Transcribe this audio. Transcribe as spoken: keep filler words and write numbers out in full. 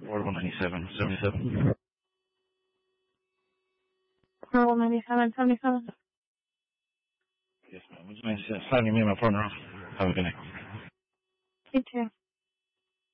Portable ninety-seven seventy-seven. Portable ninety-seven seventy-seven. Yes, ma'am. Would you mind signing me and my partner off? Have a good night. You too.